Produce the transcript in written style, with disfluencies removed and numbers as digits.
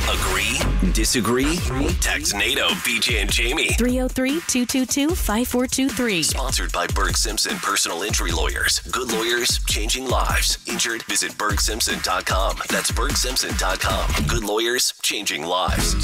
Agree? Disagree? Text NATO, BJ and Jamie. 303-222-5423. Sponsored by Berg Simpson Personal Injury Lawyers. Good lawyers, changing lives. Injured? Visit BergSimpson.com. That's BergSimpson.com. Good lawyers, changing lives.